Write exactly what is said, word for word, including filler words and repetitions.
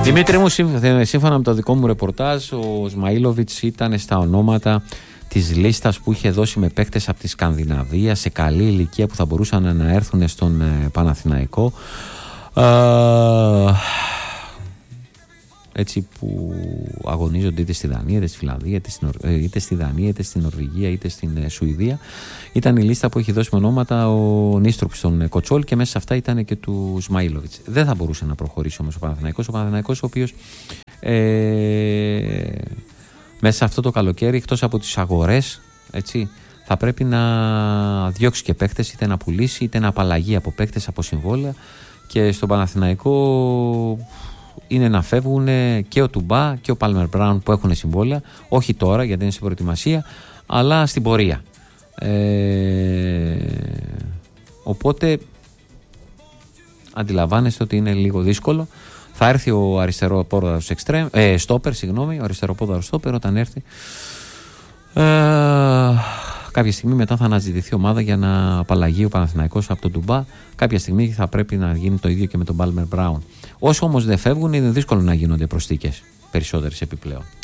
Δημήτρη μου, σύμφωνα με το δικό μου ρεπορτάζ, ο Σμαΐλοβιτς ήταν στα ονόματα της λίστας που είχε δώσει με παίκτες από τη Σκανδιναβία σε καλή ηλικία που θα μπορούσαν να έρθουν στον Παναθηναϊκό. Έτσι, που αγωνίζονται είτε στη Δανία, είτε στη Φιλανδία, είτε, στην, είτε στη Δανία, είτε στην Νορβηγία, είτε στην Σουηδία. Ήταν η λίστα που έχει δώσει με ονόματα ο Νίστροπ στον Κοτσόλ και μέσα σε αυτά ήταν και του Σμαΐλοβιτς. Δεν θα μπορούσε να προχωρήσει όμως ο Παναθηναϊκός. Ο Παναθηναϊκός, ο οποίος ε, μέσα σε αυτό το καλοκαίρι, εκτός από τις αγορές, έτσι, θα πρέπει να διώξει και παίκτες, είτε να πουλήσει, είτε να απαλλαγεί από παίκτες, από συμβόλαια. Και στον Παναθηναϊκό είναι να φεύγουν και ο Τουμπά και ο Πάλμερ Μπράουν που έχουν συμβόλαια, όχι τώρα γιατί είναι στην προετοιμασία, αλλά στην πορεία. Ε, οπότε αντιλαμβάνεστε ότι είναι λίγο δύσκολο. Θα έρθει ο αριστεροπόδαρος εξτρέμ, ε, στόπερ, συγγνώμη, ο αριστεροπόδαρος στόπερ όταν έρθει. Ε, κάποια στιγμή μετά θα αναζητηθεί ομάδα για να απαλλαγεί ο Παναθηναϊκός από τον Τουμπά. Κάποια στιγμή θα πρέπει να γίνει το ίδιο και με τον Πάλμερ Μπράουν. Όσο όμως δεν φεύγουν, είναι δύσκολο να γίνονται προσθήκες περισσότερες επιπλέον.